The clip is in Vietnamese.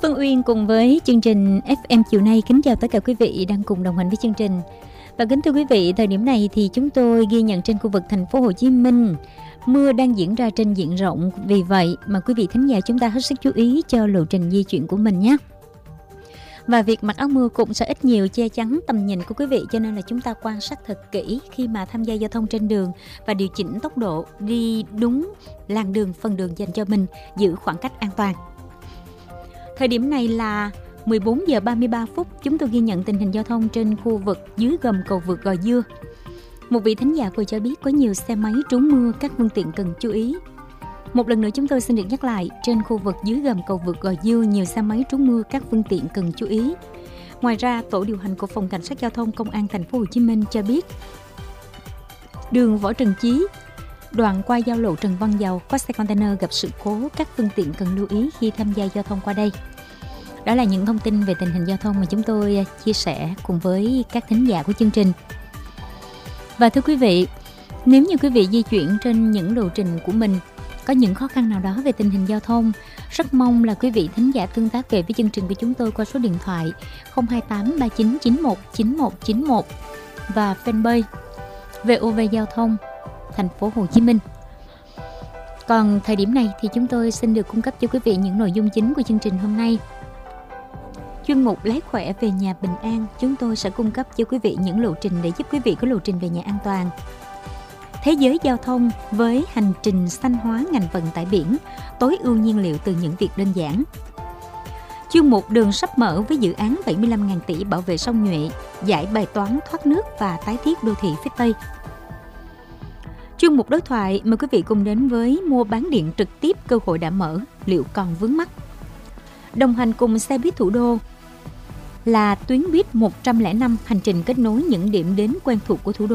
Phương Uyên cùng với chương trình FM chiều nay kính chào tất cả quý vị đang cùng đồng hành với chương trình. Và kính thưa quý vị, thời điểm này thì chúng tôi ghi nhận trên khu vực thành phố Hồ Chí Minh mưa đang diễn ra trên diện rộng, vì vậy mà quý vị thính giả chúng ta hết sức chú ý cho lộ trình di chuyển của mình nhé. Và việc mặc áo mưa cũng sẽ ít nhiều che chắn tầm nhìn của quý vị, cho nên là chúng ta quan sát thật kỹ khi mà tham gia giao thông trên đường và điều chỉnh tốc độ đi đúng làn đường, phần đường dành cho mình, giữ khoảng cách an toàn. Thời điểm này là 14 giờ 33 phút, chúng tôi ghi nhận tình hình giao thông trên khu vực dưới gầm cầu vượt Gò Dưa. Một vị thính giả vừa cho biết có nhiều xe máy trú mưa, các phương tiện cần chú ý. Một lần nữa chúng tôi xin được nhắc lại, trên khu vực dưới gầm cầu vượt Gò Dưa nhiều xe máy trú mưa, các phương tiện cần chú ý. Ngoài ra, tổ điều hành của phòng cảnh sát giao thông công an thành phố Hồ Chí Minh cho biết, đường Võ Trần Chí, đoạn qua giao lộ Trần Văn Dầu có xe container gặp sự cố, các phương tiện cần lưu ý khi tham gia giao thông qua đây. Đó là những thông tin về tình hình giao thông mà chúng tôi chia sẻ cùng với các thính giả của chương trình. Và thưa quý vị, nếu như quý vị di chuyển trên những lộ trình của mình có những khó khăn nào đó về tình hình giao thông, rất mong là quý vị thính giả tương tác về với chương trình của chúng tôi qua số điện thoại 028 3991 9191 và fanpage VOV Giao thông thành phố Hồ Chí Minh. Còn thời điểm này thì chúng tôi xin được cung cấp cho quý vị những nội dung chính của chương trình hôm nay. Chuyên mục Lái khỏe về nhà bình an, chúng tôi sẽ cung cấp cho quý vị những lộ trình để giúp quý vị có lộ trình về nhà an toàn. Thế giới giao thông với hành trình xanh hóa ngành vận tải biển, tối ưu nhiên liệu từ những việc đơn giản. Chuyên mục đường sắp mở với dự án 75.000 tỷ bảo vệ sông Nhuệ, giải bài toán thoát nước và tái thiết đô thị phía Tây. Chuyên mục đối thoại mời quý vị cùng đến với mua bán điện trực tiếp, cơ hội đã mở, liệu còn vướng mắc. Đồng hành cùng xe buýt thủ đô là tuyến buýt 105, hành trình kết nối những điểm đến quen thuộc của thủ đô.